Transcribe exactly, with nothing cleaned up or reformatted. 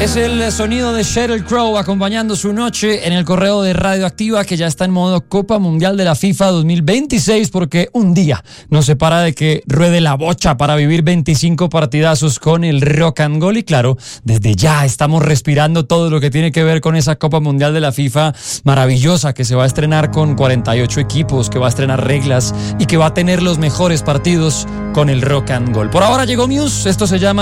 Es el sonido de Sheryl Crow acompañando su noche en el correo de Radioactiva, que ya está en modo Copa Mundial de la FIFA dos mil veintiséis, porque un día nos separa de que ruede la bocha para vivir veinticinco partidazos con el Rock and Goal. Y claro, desde ya estamos respirando todo lo que tiene que ver con esa Copa Mundial de la FIFA maravillosa, que se va a estrenar con cuarenta y ocho equipos, que va a estrenar reglas y que va a tener los mejores partidos con el Rock and Goal. Por ahora llegó Muse, esto se llama